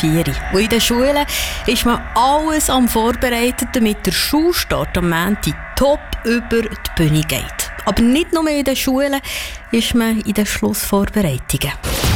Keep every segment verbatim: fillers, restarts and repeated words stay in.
vier. Und in den Schulen ist man alles am Vorbereiten, damit der Schulstart am Montag top über die Bühne geht. Aber nicht nur in den Schulen ist man in den Schlussvorbereitungen.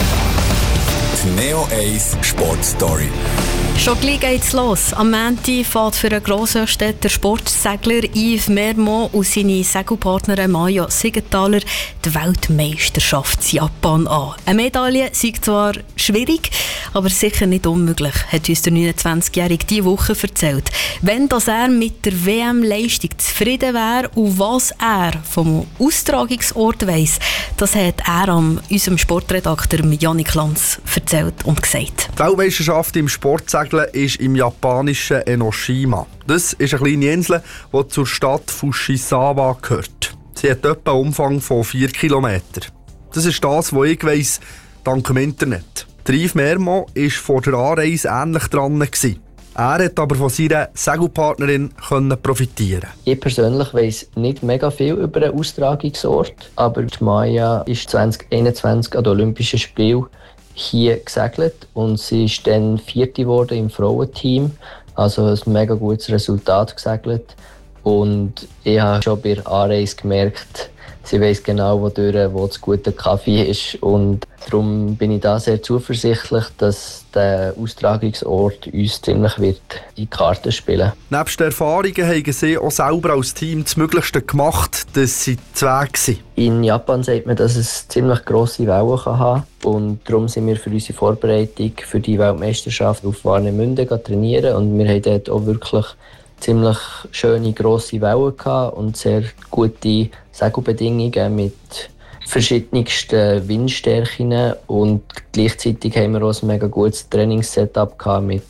Die Neo eins Sportstory. Schon gleich geht's los. Am Montag fährt für den Grossstädter Sportsegler Yves Mermont und seine Segelpartnerin Maja Siegenthaler die Weltmeisterschaft in Japan an. Eine Medaille sei zwar schwierig, aber sicher nicht unmöglich, hat uns der neunundzwanzigjährige diese Woche erzählt. Wenn das er mit der W M-Leistung zufrieden wäre und was er vom Austragungsort weiss, das hat er an unserem Sportredakteur Janik Lanz erzählt und gesagt. Die Weltmeisterschaft im Sportsegeln ist im japanischen Enoshima. Das ist eine kleine Insel, die zur Stadt Fujisawa gehört. Sie hat etwa einen Umfang von vier Kilometern. Das ist das, was ich weiss, dank dem Internet. Der Yves Mermont war vor der Anreise ähnlich dran. Er hat aber von seiner Segelpartnerin profitieren. Ich persönlich weiss nicht mega viel über den Austragungsort, aber die Maja ist zwanzig einundzwanzig an den Olympischen Spielen hier gesegelt und sie ist dann Vierte geworden im Frauenteam, also ein mega gutes Resultat gesegelt. Und ich habe schon bei der Anreise gemerkt, sie weiss genau, wodurch, wo das gute Kaffee ist. Und darum bin ich da sehr zuversichtlich, dass der Austragungsort uns ziemlich wird in die Karten spielen. Neben den Erfahrungen haben sie auch selber als Team das Möglichste gemacht, dass sie zwei waren. In Japan sagt man, dass es ziemlich grosse Wellen kann haben kann. Und darum sind wir für unsere Vorbereitung für die Weltmeisterschaft auf Warnemünde trainieren. Und wir haben dort auch wirklich ziemlich schöne grosse Wellen gehabt und sehr gute Segelbedingungen mit verschiedensten Windstärken, und gleichzeitig haben wir auch ein mega gutes Trainingssetup gehabt mit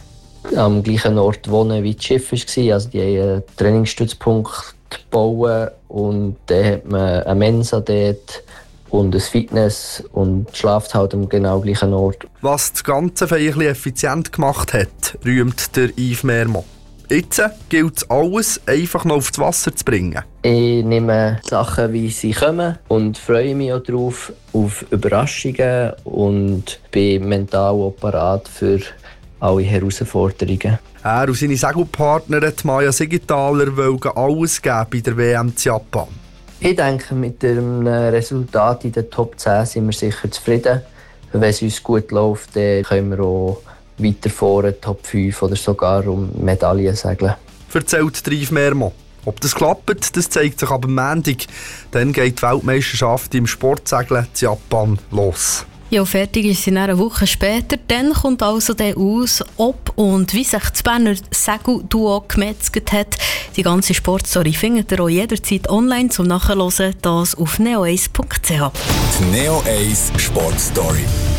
am gleichen Ort wohnen wie das Schiff war. Also die haben einen Trainingsstützpunkt gebaut und dann hat man eine Mensa dort und ein Fitness und schlaft halt am genau gleichen Ort. Was das Ganze ein bisschen effizient gemacht hat, rühmt der Yves Mermont. Jetzt gilt es alles einfach noch aufs Wasser zu bringen. Ich nehme Sachen, wie sie kommen, und freue mich auch darauf, auf Überraschungen, und bin mental auch parat für alle Herausforderungen. Er und seine Segelpartnerin Maja Siegenthaler wollen alles geben bei der W M zu Japan. Ich denke, mit dem Resultat in der Top zehn sind wir sicher zufrieden. Wenn es uns gut läuft, dann können wir auch weiter vorne, Top fünf oder sogar um Medaillen segeln. Erzählt Yves Mermont. Ob das klappt, das zeigt sich ab Montag. Dann geht die Weltmeisterschaft im Sportsegeln zu Japan los. Ja, fertig ist sie eine Woche später. Dann kommt also der aus, ob und wie sich das Berner Segelduo gemetzelt hat. Die ganze Sportstory findet ihr auch jederzeit online zum Nachhören, das auf neo eins punkt c h. Die Neo eins Sportstory.